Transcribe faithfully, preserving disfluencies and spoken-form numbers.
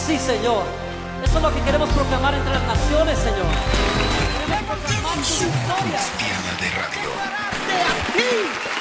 Sí, Señor. Eso es lo que queremos proclamar entre las naciones, Señor. Queremos proclamar tu Unción victoria. Cristiana de Radio. ¡De aquí!